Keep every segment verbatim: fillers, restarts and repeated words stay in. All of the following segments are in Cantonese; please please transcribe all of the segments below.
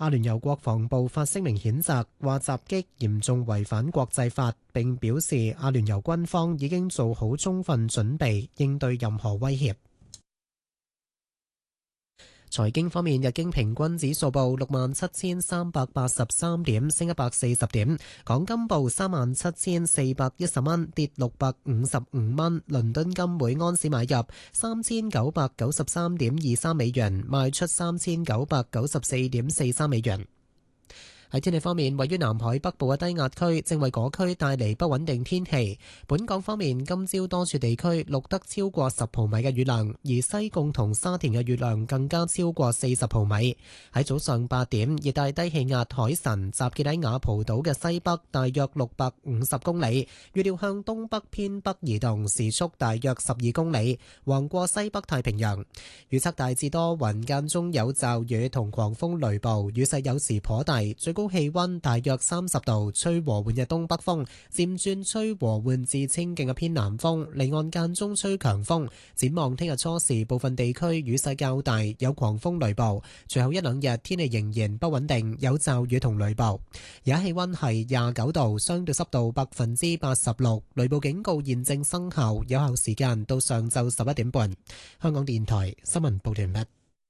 阿聯酋國防部發聲明譴責，話襲擊嚴重違反國際法，並表示阿聯酋軍方已經做好充分準備應對任何威脅。財經方面，日經平均指數報六萬七千三百八十三點，升一百四十點。港金報三萬七千四百一十蚊，跌六百五十五蚊。倫敦金每安士買入三千九百九十三點二三美元，賣出三千九百九十四點四三美元。喺天氣方面，位於南海北部嘅低壓區正為嗰區帶嚟不穩定天氣。本港方面，今朝多處地區錄得超過十毫米嘅雨量，而西貢同沙田嘅雨量更加超過四十毫米。喺早上八點，熱帶低氣壓海神集結喺雅蒲島嘅西北，大約六百五十公里，預料向東北偏北移動，時速大約十二公里，橫過西北太平洋。預測大致多雲，間中有驟雨同狂風雷暴，雨勢有時頗大，最高高氣溫大約三十度，吹和緩嘅東北風，漸轉吹和緩至清勁嘅偏南風，離岸間中吹強風。展望聽日初時，部分地區雨勢較大，有狂風雷暴。隨後一兩日天氣仍然不穩定，有驟雨同雷暴。而家氣溫係廿九度，相對濕度百分之八十六，雷暴警告現正生效，有效時間到上晝十一點半。香港電台新聞報道完畢。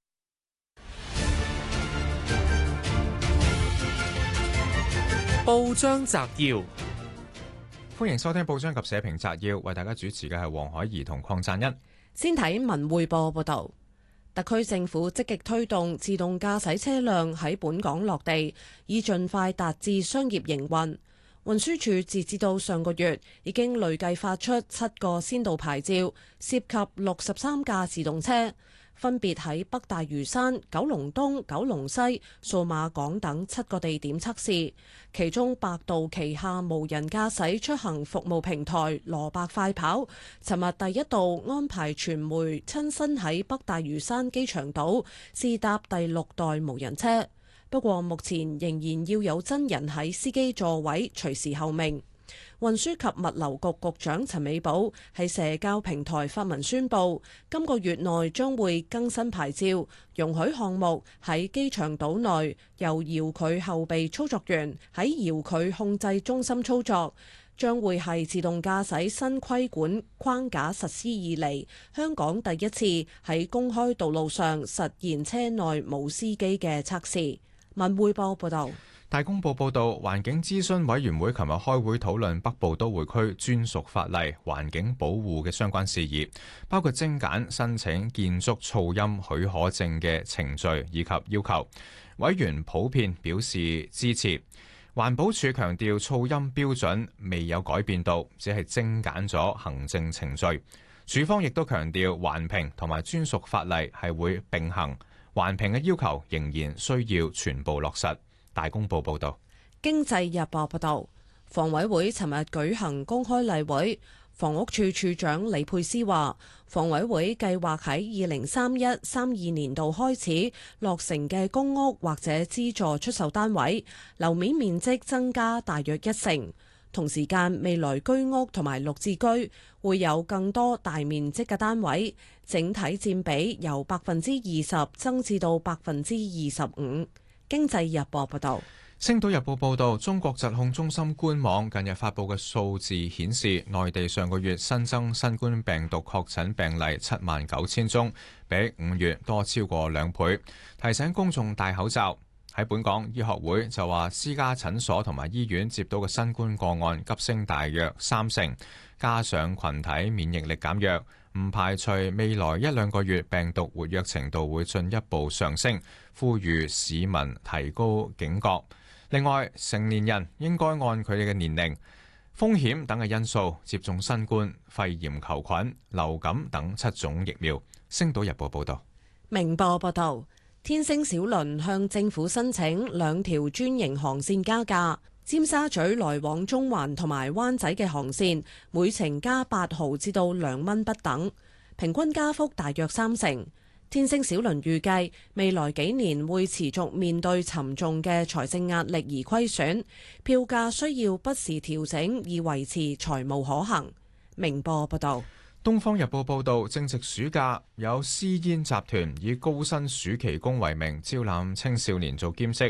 報章摘要，歡迎收聽報章及社評摘要，為大家主持嘅係黃海怡同鄺贊恩。 先睇文匯報報道，特區政府積極推動自動駕駛車輛喺本港落地，以盡快達至商業營運。運輸署截至到上個月已經累計發出七個先導牌照，涉及六十三架自動車，分別喺北大嶼山、九龍東、九龍西、數碼港等七個地點測試。其中百度旗下無人駕駛出行服務平台羅伯快跑，尋日第一度安排傳媒親身喺北大嶼山機場島試搭第六代無人車。不過目前仍然要有真人喺司機座位隨時候命。運輸及物流局局長陳美寶喺社交平台發文宣布，今個月內將會更新牌照，容許項目喺機場島內由遙距後備操作員喺遙距控制中心操作，將會係自動駕駛新規管框架實施以嚟香港第一次喺公開道路上實現車內冇司機嘅測試。文匯報報道。 大公報報導，環境諮詢委員會琴日開會討論北部都會區專屬法例環境保護嘅相關事宜，包括精簡申請建築噪音許可證嘅程序以及要求。委員普遍表示支持。環保署強調噪音標準未有改變到，只係精簡咗行政程序。署方亦都強調環評同埋專屬法例係會並行，環評嘅要求仍然需要全部落實。大公報報道。 經濟日報報道，房委會尋日舉行公開例會，房屋處處長李佩斯話，房委會計劃喺二零三一三二年度開始落成嘅公屋或者資助出售單位樓面面積增加大約一成，同時間未來居屋同埋綠置居會有更多大面積嘅單位，整體佔比由百分之二十增至到百分之二十五。經濟日報報道。 星島日報報道，中國疾控中心官網近日發布嘅數字顯示，內地上個月新增新冠病毒確診病例七萬九千宗，比五月多超過兩倍，提醒公眾戴口罩。喺本港，醫學會就話私家診所同埋醫院接到嘅新冠個案急升大約三成，加上群體免疫力減弱，唔排除未來一兩個月病毒活躍程度會進一步上升，呼籲市民提高警覺。另外，成年人應該按佢哋嘅年齡、風險等嘅因素接種新冠、肺炎球菌、流感等七種疫苗。星島日報報道。 明報報道，天星小輪向政府申請兩條專營航線加價，尖沙咀來往中環同埋灣仔嘅航線每程加八毫至到兩蚊不等，平均加幅大約三成。天星小輪預計未來幾年會持續面對沉重嘅財政壓力而虧損，票價需要不時調整以維持財務可行。明報報道。 東方日報報道，正值暑假，有私煙集團以高薪暑期工為名招攬青少年做兼職，